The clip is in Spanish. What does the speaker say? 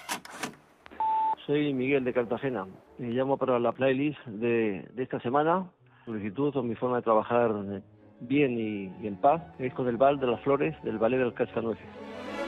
Soy Miguel de Cartagena. Llamo para la playlist de esta semana. Solicitud o mi forma de trabajar bien y en paz es con el Val de las Flores del Ballet del Cascanueces.